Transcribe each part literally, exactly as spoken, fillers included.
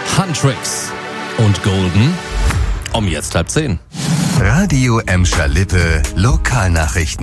Huntrix und Golden um jetzt halb zehn. Radio Emscher Lippe Lokalnachrichten.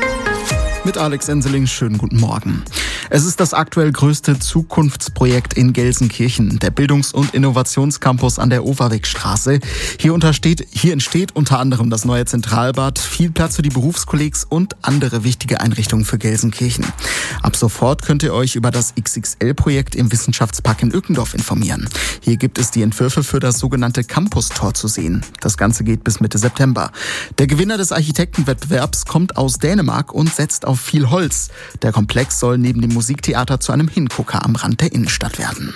Mit Alex Enseling, schönen guten Morgen. Es ist das aktuell größte Zukunftsprojekt in Gelsenkirchen, der Bildungs- und Innovationscampus an der Overwegstraße. Hier, untersteht, hier entsteht unter anderem das neue Zentralbad, viel Platz für die Berufskollegs und andere wichtige Einrichtungen für Gelsenkirchen. Ab sofort könnt ihr euch über das X X L-Projekt im Wissenschaftspark in Ückendorf informieren. Hier gibt es die Entwürfe für das sogenannte Campus-Tor zu sehen. Das Ganze geht bis Mitte September. Der Gewinner des Architektenwettbewerbs kommt aus Dänemark und setzt auf viel Holz. Der Komplex soll neben dem Musiktheater zu einem Hingucker am Rand der Innenstadt werden.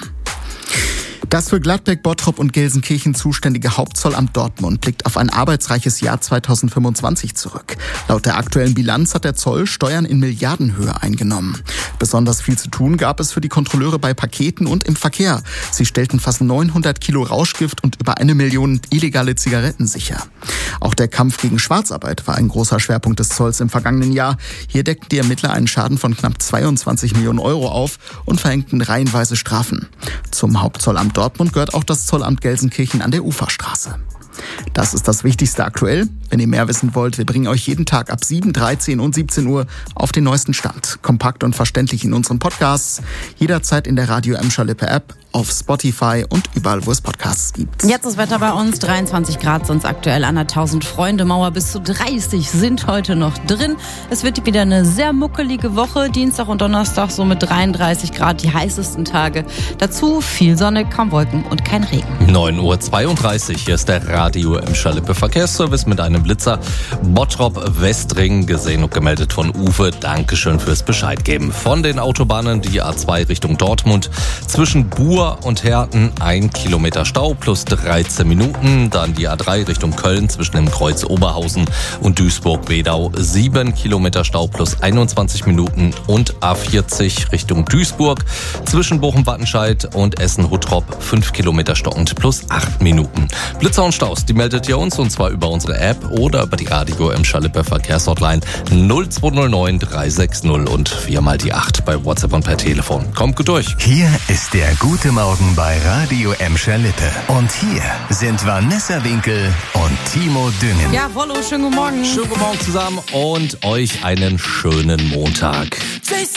Das für Gladbeck, Bottrop und Gelsenkirchen zuständige Hauptzollamt Dortmund blickt auf ein arbeitsreiches Jahr zweitausendfünfundzwanzig zurück. Laut der aktuellen Bilanz hat der Zoll Steuern in Milliardenhöhe eingenommen. Besonders viel zu tun gab es für die Kontrolleure bei Paketen und im Verkehr. Sie stellten fast neunhundert Kilo Rauschgift und über eine Million illegale Zigaretten sicher. Auch der Kampf gegen Schwarzarbeit war ein großer Schwerpunkt des Zolls im vergangenen Jahr. Hier deckten die Ermittler einen Schaden von knapp zweiundzwanzig Millionen Euro auf und verhängten reihenweise Strafen. Zum Hauptzollamt Dortmund gehört auch das Zollamt Gelsenkirchen an der Uferstraße. Das ist das Wichtigste aktuell. Wenn ihr mehr wissen wollt, wir bringen euch jeden Tag ab sieben, dreizehn und siebzehn Uhr auf den neuesten Stand. Kompakt und verständlich in unseren Podcasts. Jederzeit in der Radio Emscher Lippe App, auf Spotify und überall, wo es Podcasts gibt. Jetzt das Wetter bei uns, dreiundzwanzig Grad, sonst aktuell an der tausend-Freunde-Mauer. Bis zu dreißig sind heute noch drin. Es wird wieder eine sehr muckelige Woche. Dienstag und Donnerstag so mit dreiunddreißig Grad, die heißesten Tage. Dazu viel Sonne, kaum Wolken und kein Regen. neun Uhr zweiunddreißig, hier ist der Radio Emscher Lippe Verkehrsservice mit einem Blitzer. Bottrop Westring, gesehen und gemeldet von Uwe. Dankeschön fürs Bescheid geben. Von den Autobahnen die A zwei Richtung Dortmund zwischen Buhr und Herten ein Kilometer Stau plus dreizehn Minuten. Dann die A drei Richtung Köln zwischen dem Kreuz Oberhausen und Duisburg-Wedau sieben Kilometer Stau plus einundzwanzig Minuten. Und A vierzig Richtung Duisburg zwischen Bochum-Wattenscheid und Essen-Huttrop fünf Kilometer stockend plus acht Minuten. Blitzer und Staus, die meldet ihr uns und zwar über unsere App oder über die Radio Emscher Lippe Verkehrshotline null zwei null neun drei sechs null und viermal die acht bei WhatsApp und per Telefon. Kommt gut durch. Hier ist der gute Morgen bei Radio Emscher Lippe. Und hier sind Vanessa Winkel und Timo Düngen. Ja, Wollo, schönen guten Morgen. Schönen guten Morgen zusammen und euch einen schönen Montag.